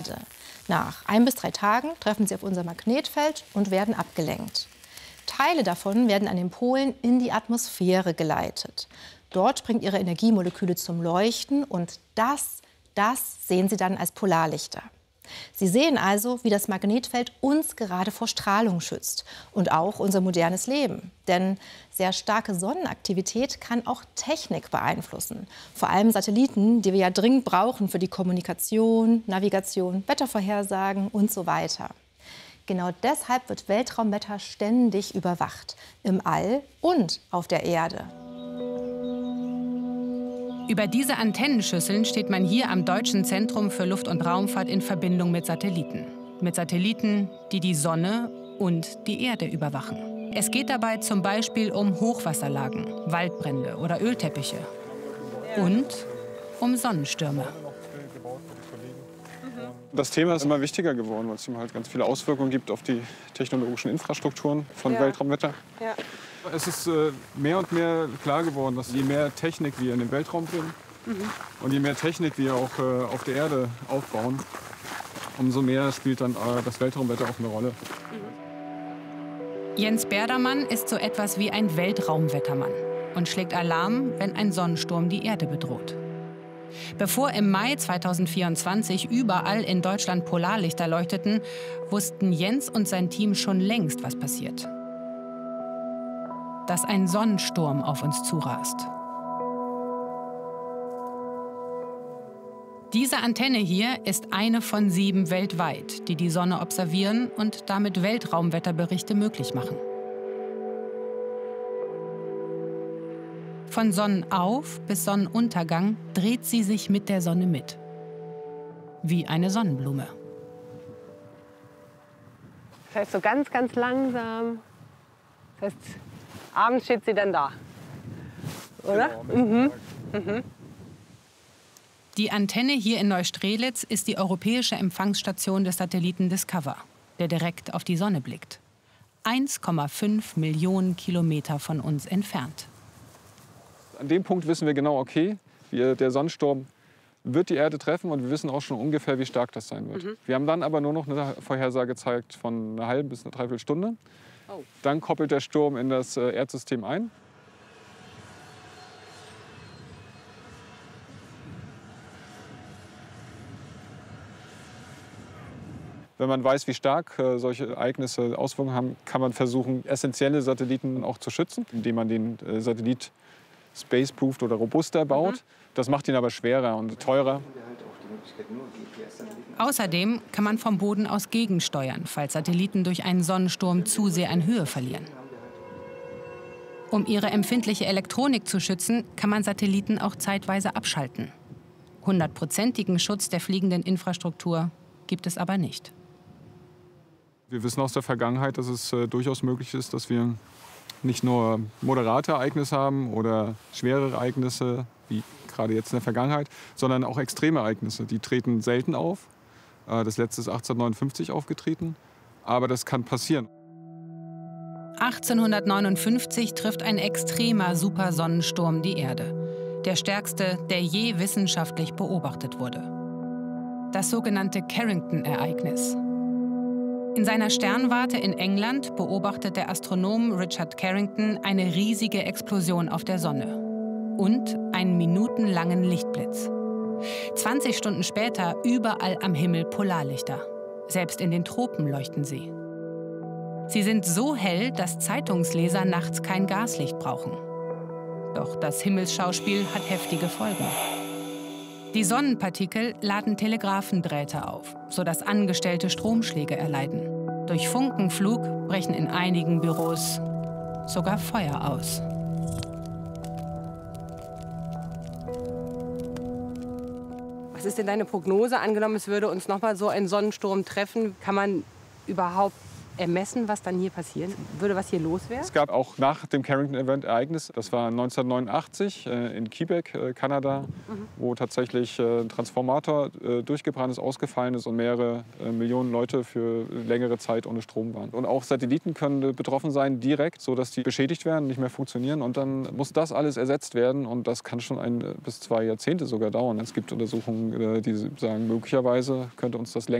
Erde. Nach 1 bis 3 Tagen treffen sie auf unser Magnetfeld und werden abgelenkt. Teile davon werden an den Polen in die Atmosphäre geleitet. Dort bringt ihre Energiemoleküle zum Leuchten und das sehen Sie dann als Polarlichter. Sie sehen also, wie das Magnetfeld uns gerade vor Strahlung schützt und auch unser modernes Leben. Denn sehr starke Sonnenaktivität kann auch Technik beeinflussen. Vor allem Satelliten, die wir ja dringend brauchen für die Kommunikation, Navigation, Wettervorhersagen und so weiter. Genau deshalb wird Weltraumwetter ständig überwacht, im All und auf der Erde. Über diese Antennenschüsseln steht man hier am Deutschen Zentrum für Luft- und Raumfahrt in Verbindung mit Satelliten. Mit Satelliten, die die Sonne und die Erde überwachen. Es geht dabei zum Beispiel um Hochwasserlagen, Waldbrände oder Ölteppiche. Und um Sonnenstürme. Das Thema ist immer wichtiger geworden, weil es ihm halt ganz viele Auswirkungen gibt auf die technologischen Infrastrukturen von Weltraumwetter. Ja. Es ist mehr und mehr klar geworden, dass je mehr Technik wir in den Weltraum bringen und je mehr Technik wir auch auf der Erde aufbauen, umso mehr spielt dann das Weltraumwetter auch eine Rolle. Jens Berdermann ist so etwas wie ein Weltraumwettermann und schlägt Alarm, wenn ein Sonnensturm die Erde bedroht. Bevor im Mai 2024 überall in Deutschland Polarlichter leuchteten, wussten Jens und sein Team schon längst, was passiert. Dass ein Sonnensturm auf uns zurast. Diese Antenne hier ist eine von 7 weltweit, die die Sonne observieren und damit Weltraumwetterberichte möglich machen. Von Sonnenauf- bis Sonnenuntergang dreht sie sich mit der Sonne mit. Wie eine Sonnenblume. Das heißt so ganz, ganz langsam. Das heißt, abends steht sie dann da. Oder? Genau, Die Antenne hier in Neustrelitz ist die europäische Empfangsstation des Satelliten Discover, der direkt auf die Sonne blickt. 1,5 Millionen Kilometer von uns entfernt. An dem Punkt wissen wir genau, okay, der Sonnensturm wird die Erde treffen und wir wissen auch schon ungefähr, wie stark das sein wird. Wir haben dann aber nur noch eine Vorhersagezeit von einer halben bis einer Dreiviertelstunde. Dann koppelt der Sturm in das Erdsystem ein. Wenn man weiß, wie stark solche Ereignisse Auswirkungen haben, kann man versuchen, essentielle Satelliten auch zu schützen, indem man den Satellit spaceproofed oder robuster baut. Das macht ihn aber schwerer und teurer. Außerdem kann man vom Boden aus gegensteuern, falls Satelliten durch einen Sonnensturm zu sehr an Höhe verlieren. Um ihre empfindliche Elektronik zu schützen, kann man Satelliten auch zeitweise abschalten. 100%igen Schutz der fliegenden Infrastruktur gibt es aber nicht. Wir wissen aus der Vergangenheit, dass es durchaus möglich ist, dass wir nicht nur moderate Ereignisse haben oder schwere Ereignisse, wie gerade jetzt in der Vergangenheit, sondern auch extreme Ereignisse. Die treten selten auf. Das letzte ist 1859 aufgetreten, aber das kann passieren. 1859 trifft ein extremer Supersonnensturm die Erde. Der stärkste, der je wissenschaftlich beobachtet wurde. Das sogenannte Carrington-Ereignis. In seiner Sternwarte in England beobachtet der Astronom Richard Carrington eine riesige Explosion auf der Sonne und einen minutenlangen Lichtblitz. 20 Stunden später überall am Himmel Polarlichter. Selbst in den Tropen leuchten sie. Sie sind so hell, dass Zeitungsleser nachts kein Gaslicht brauchen. Doch das Himmelsschauspiel hat heftige Folgen. Die Sonnenpartikel laden Telegraphendrähte auf, sodass Angestellte Stromschläge erleiden. Durch Funkenflug brechen in einigen Büros sogar Feuer aus. Was ist denn deine Prognose? Angenommen, es würde uns noch mal so ein Sonnensturm treffen. Kann man überhaupt ermessen, was dann hier passieren würde, was hier los wäre? Es gab auch nach dem Carrington-Ereignis, das war 1989 in Quebec, Kanada, wo tatsächlich ein Transformator durchgebrannt ist, ausgefallen ist und mehrere Millionen Leute für längere Zeit ohne Strom waren. Und auch Satelliten können betroffen sein, direkt, sodass die beschädigt werden, nicht mehr funktionieren. Und dann muss das alles ersetzt werden und das kann schon 1 bis 2 Jahrzehnte sogar dauern. Es gibt Untersuchungen, die sagen, möglicherweise könnte uns das länger